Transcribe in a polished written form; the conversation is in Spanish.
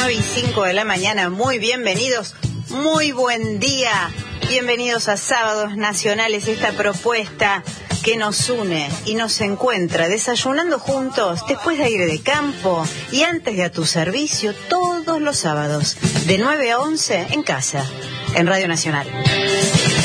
9:05 de la mañana. Muy bienvenidos, muy buen día. Bienvenidos a Sábados Nacionales, esta propuesta que nos une y nos encuentra desayunando juntos después de ir de campo y antes de a tu servicio todos los sábados, de 9 a 11 en casa, en Radio Nacional.